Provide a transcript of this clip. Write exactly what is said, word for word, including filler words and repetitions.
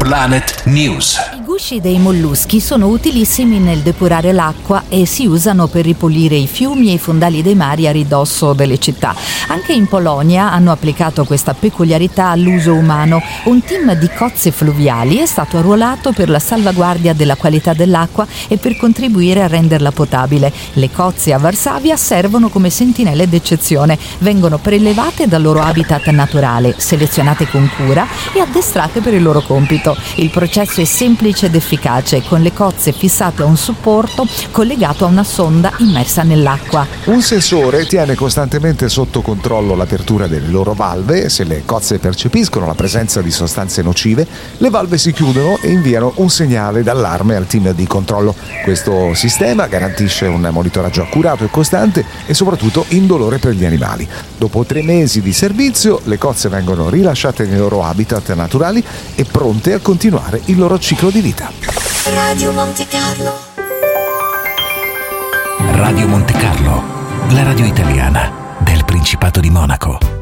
Planet News. I gusci dei molluschi sono utilissimi nel depurare l'acqua e si usano per ripulire i fiumi e i fondali dei mari a ridosso delle città. Anche in Polonia hanno applicato questa peculiarità all'uso umano. Un team di cozze fluviali è stato arruolato per la salvaguardia della qualità dell'acqua e per contribuire a renderla potabile. Le cozze a Varsavia servono come sentinelle d'eccezione. Vengono prelevate dal loro habitat naturale, selezionate con cura e addestrate per il loro compito. Il processo è semplice ed efficace, con le cozze fissate a un supporto collegato a una sonda immersa nell'acqua. Un sensore tiene costantemente sotto controllo l'apertura delle loro valve. Se le cozze percepiscono la presenza di sostanze nocive, le valve si chiudono e inviano un segnale d'allarme al team di controllo. Questo sistema garantisce un monitoraggio accurato e costante e soprattutto indolore per gli animali. Dopo tre mesi di servizio, le cozze vengono rilasciate nei loro habitat naturali e pronte a continuare il loro ciclo di vita. Radio Monte Carlo. Radio Monte Carlo, la radio italiana del Principato di Monaco.